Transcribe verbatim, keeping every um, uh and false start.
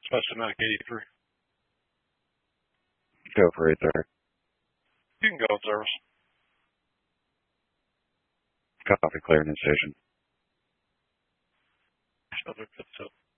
Specific eighty-three. Go for eight thirty. You can go in service. Copy, cleared in station. Other good stuff.